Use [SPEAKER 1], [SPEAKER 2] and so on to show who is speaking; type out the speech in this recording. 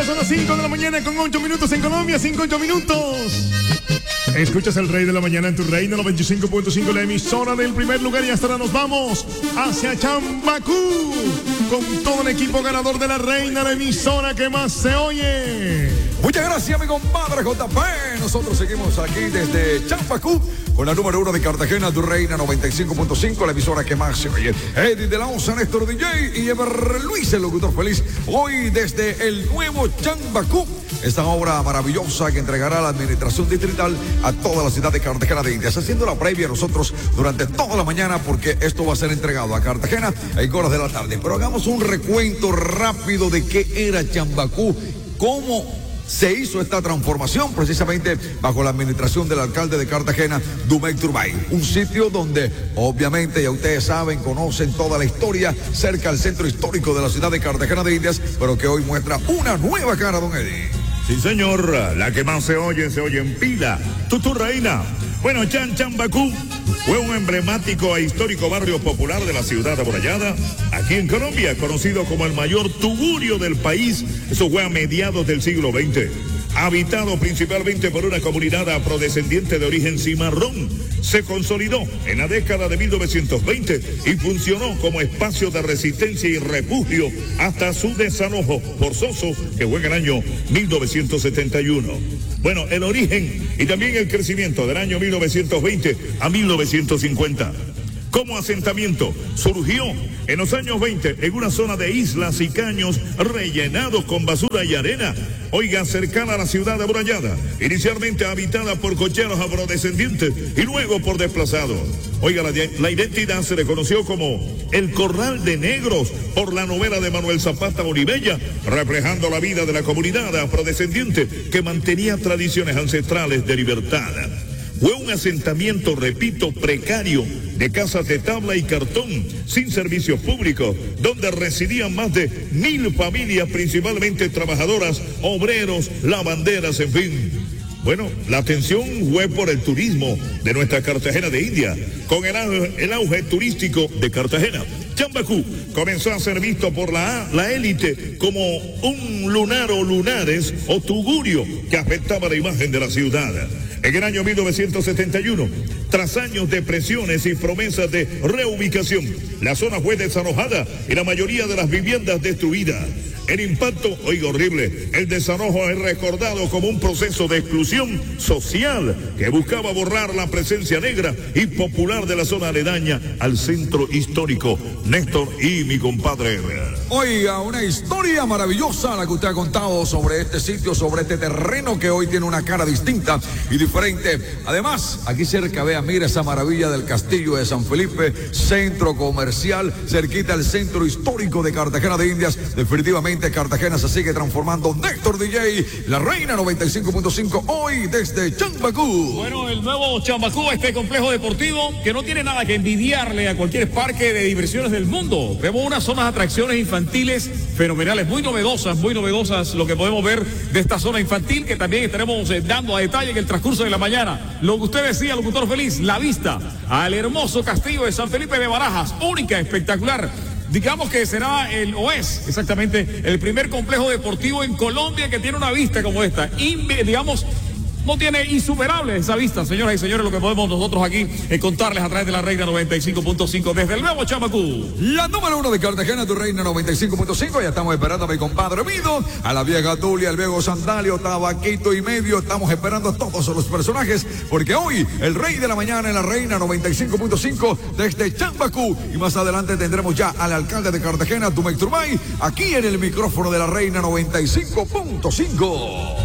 [SPEAKER 1] Ya son las 5 de la mañana con 8 minutos en Colombia, 5-8 minutos. Escuchas el Rey de la Mañana en tu Reina 95.5, la emisora del primer lugar, y hasta ahora nos vamos hacia Chambacú con todo el equipo ganador de la Reina, la emisora que más se oye.
[SPEAKER 2] Muchas gracias, mi compadre JP. Nosotros seguimos aquí desde Chambacú con la número 1 de Cartagena, tu Reina 95.5, la emisora que más se oye. Eddie de la Osa, Néstor DJ y Ever Luis, el locutor feliz. Hoy desde el nuevo Chambacú, esta obra maravillosa que entregará la administración distrital a toda la ciudad de Cartagena de Indias, haciendo la previa nosotros durante toda la mañana, porque esto va a ser entregado a Cartagena en horas de la tarde. Pero hagamos un recuento rápido de qué era Chambacú, cómo se hizo esta transformación precisamente bajo la administración del alcalde de Cartagena, Dumey Turbay. Un sitio donde obviamente, ya ustedes saben, conocen toda la historia, cerca al centro histórico de la ciudad de Cartagena de Indias, pero que hoy muestra una nueva cara, don Eddie.
[SPEAKER 1] Sí, señor, la que más se oye en pila. Tu Reina. Bueno, Chambacú fue un emblemático e histórico barrio popular de la ciudad amurallada, aquí en Colombia, conocido como el mayor tugurio del país. Eso fue a mediados del siglo XX. Habitado principalmente por una comunidad afrodescendiente de origen cimarrón, se consolidó en la década de 1920 y funcionó como espacio de resistencia y refugio hasta su desalojo forzoso, que fue en el año 1971. Bueno, el origen y también el crecimiento del año 1920 a 1950. Como asentamiento, surgió en los años 20 en una zona de islas y caños rellenados con basura y arena, oiga, cercana a la ciudad amurallada, inicialmente habitada por cocheros afrodescendientes y luego por desplazados. Oiga, la identidad se le conoció como el Corral de Negros por la novela de Manuel Zapata Olivella, reflejando la vida de la comunidad afrodescendiente que mantenía tradiciones ancestrales de libertad. Fue un asentamiento, repito, precario, de casas de tabla y cartón, sin servicios públicos, donde residían más de 1,000 familias, principalmente trabajadoras, obreros, lavanderas, en fin. Bueno, la atención fue por el turismo de nuestra Cartagena de India, con el auge turístico de Cartagena. Chambacú comenzó a ser visto por la élite como un lunar o lunares o tugurio que afectaba la imagen de la ciudad. En el año 1971, tras años de presiones y promesas de reubicación, la zona fue desalojada y la mayoría de las viviendas destruidas. El impacto, oiga, horrible. El desalojo es recordado como un proceso de exclusión social que buscaba borrar la presencia negra y popular de la zona aledaña al centro histórico. Néstor y mi compadre Ever.
[SPEAKER 2] Oiga, una historia maravillosa la que usted ha contado sobre este sitio, sobre este terreno que hoy tiene una cara distinta y diferente. Además, aquí cerca, vea, mira esa maravilla del castillo de San Felipe, centro comercial, cerquita al centro histórico de Cartagena de Indias. Definitivamente Cartagena se sigue transformando. Néstor DJ, la Reina 95.5, hoy desde Chambacú.
[SPEAKER 3] Bueno, el nuevo Chambacú, este complejo deportivo que no tiene nada que envidiarle a cualquier parque de diversiones del mundo. Vemos unas zonas de atracciones infantiles fenomenales, muy novedosas lo que podemos ver de esta zona infantil, que también estaremos dando a detalle en el transcurso de la mañana. Lo que usted decía, locutor feliz, la vista al hermoso castillo de San Felipe de Barajas, única, espectacular. Digamos que será o es exactamente el primer complejo deportivo en Colombia que tiene una vista como esta. Digamos, no tiene insuperable esa vista, señoras y señores, lo que podemos nosotros aquí contarles a través de la Reina 95.5 desde el nuevo Chambacú.
[SPEAKER 2] La número 1 de Cartagena, tu Reina 95.5. Ya estamos esperando a mi compadre Mido, a la vieja Tulia, al viejo Sandalio, Tabaquito y medio. Estamos esperando a todos los personajes, porque hoy el Rey de la Mañana en la Reina 95.5 desde Chambacú. Y más adelante tendremos ya al alcalde de Cartagena, Dumey Turbay, aquí en el micrófono de la Reina 95.5.